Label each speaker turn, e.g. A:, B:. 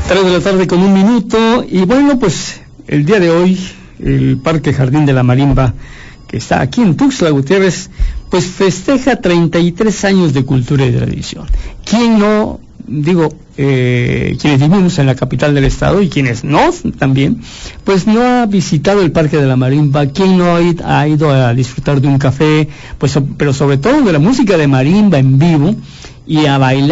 A: 3 de la tarde con 1 minuto, y bueno, pues el día de hoy el Parque Jardín de la Marimba, que está aquí en Tuxtla Gutiérrez, pues festeja 33 años de cultura y tradición. ¿Quién no, quienes vivimos en la capital del estado y quienes no también, pues no ha visitado el Parque de la Marimba? ¿Quién no ha ido a disfrutar de un café, pues, pero sobre todo de la música de marimba en vivo y a bailar